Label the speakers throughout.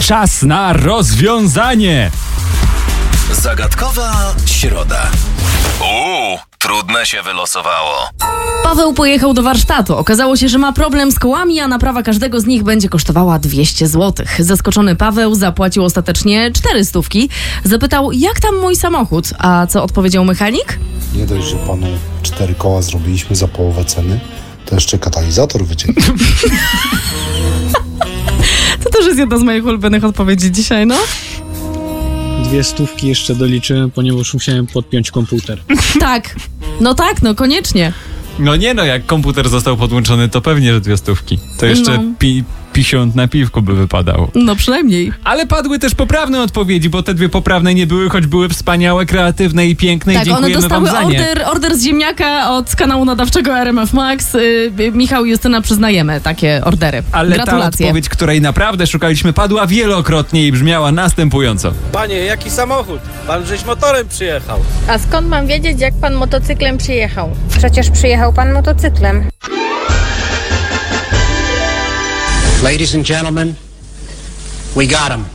Speaker 1: Czas na rozwiązanie!
Speaker 2: Zagadkowa środa. Trudne się wylosowało.
Speaker 3: Paweł pojechał do warsztatu. Okazało się, że ma problem z kołami, a naprawa każdego z nich będzie kosztowała 200 zł. Zaskoczony Paweł zapłacił ostatecznie 400. Zapytał, jak tam mój samochód? A co odpowiedział mechanik?
Speaker 4: Nie dość, że panu 4 koła zrobiliśmy za połowę ceny, to jeszcze katalizator wyciekł.
Speaker 3: To też jest jedna z moich ulubionych odpowiedzi dzisiaj, no.
Speaker 5: 200 jeszcze doliczyłem, ponieważ musiałem podpiąć komputer.
Speaker 3: Tak, no koniecznie.
Speaker 1: No nie no, jak komputer został podłączony, to pewnie, że 200. To jeszcze pisiąt na piwku by wypadało.
Speaker 3: No przynajmniej.
Speaker 1: Ale padły też poprawne odpowiedzi, bo te 2 poprawne nie były, choć były wspaniałe, kreatywne i piękne i
Speaker 3: Tak, one
Speaker 1: dziękujemy
Speaker 3: dostały
Speaker 1: wam za nie.
Speaker 3: order z ziemniaka od kanału nadawczego RMF Max. Michał i Justyna przyznajemy takie ordery.
Speaker 1: Ale ta
Speaker 3: Gratulacje.
Speaker 1: odpowiedź, której naprawdę szukaliśmy, padła wielokrotnie i brzmiała następująco.
Speaker 6: Panie, jaki samochód? Pan żeś motorem przyjechał.
Speaker 7: A skąd mam wiedzieć, jak pan motocyklem przyjechał?
Speaker 8: Przecież przyjechał pan motocyklem.
Speaker 9: Ladies and gentlemen, we got him.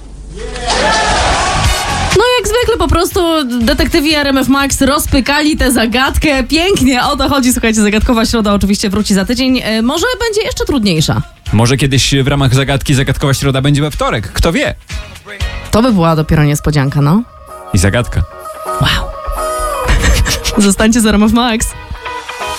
Speaker 3: No jak zwykle po prostu detektywi RMF Max rozpykali tę zagadkę. Pięknie, o to chodzi. Słuchajcie, zagadkowa środa oczywiście wróci za tydzień. Może będzie jeszcze trudniejsza.
Speaker 1: Może kiedyś w ramach zagadkowa środa będzie we wtorek. Kto wie?
Speaker 3: To by była dopiero niespodzianka, no.
Speaker 1: I zagadka.
Speaker 3: Wow. Zostańcie z RMF Max.